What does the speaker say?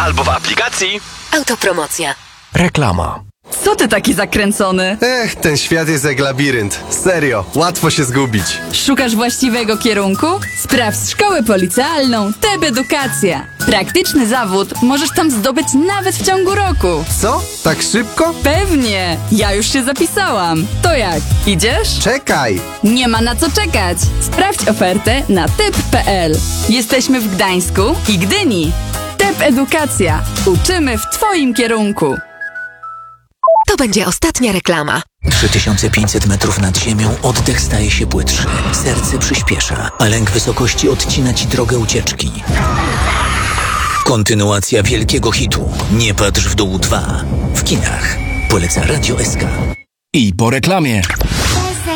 albo w aplikacji Autopromocja. Reklama. Co ty taki zakręcony? Ten świat jest jak labirynt. Serio, łatwo się zgubić. Szukasz właściwego kierunku? Sprawdź szkołę policealną TEB Edukacja. Praktyczny zawód możesz tam zdobyć nawet w ciągu roku. Co? Tak szybko? Pewnie! Ja już się zapisałam. To jak? Idziesz? Czekaj! Nie ma na co czekać. Sprawdź ofertę na teb.pl. Jesteśmy w Gdańsku i Gdyni. TEB Edukacja. Uczymy w Twoim kierunku. To będzie ostatnia reklama. 3500 metrów nad ziemią, oddech staje się płytszy, serce przyspiesza, a lęk wysokości odcina ci drogę ucieczki. Kontynuacja wielkiego hitu Nie patrz w dół 2 w kinach. Poleca Radio SK. I po reklamie.